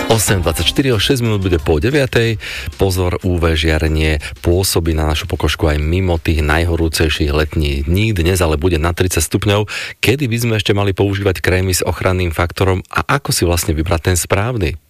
8.24 o 6 minút bude po 9. Pozor, UV žiarenie pôsobí na našu pokožku aj mimo tých najhorúcejších letných dní. Dnes ale bude na 30 stupňov. Kedy by sme ešte mali používať krémy s ochranným faktorom a ako si vlastne vybrať ten správny?